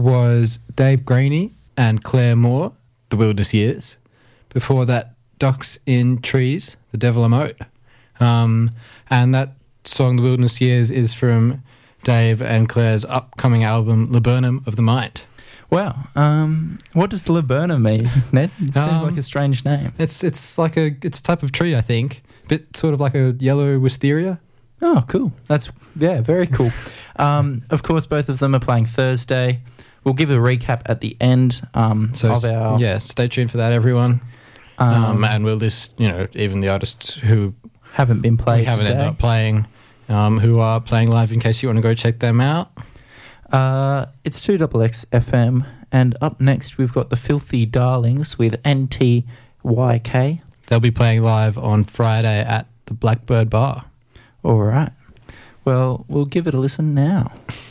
was Dave Graney and Claire Moore, The Wilderness Years. Before that, Ducks in Trees, The Devil a Moat. And that song, The Wilderness Years, is from Dave and Claire's upcoming album, Laburnum of the Mind. Wow. What does laburnum mean, Ned? It sounds like a strange name. It's like a type of tree, I think. Bit sort of like a yellow wisteria. Oh, cool. That's, very cool. Of course, both of them are playing Thursday. We'll give a recap at the end of our... Yeah, stay tuned for that, everyone. And we'll list, even the artists who... haven't been played we haven't today. ended up playing, who are playing live in case you want to go check them out. It's 2XX FM, and up next we've got the Filthy Darlings with NTYK. They'll be playing live on Friday at the Blackbird Bar. All right. Well, we'll give it a listen now.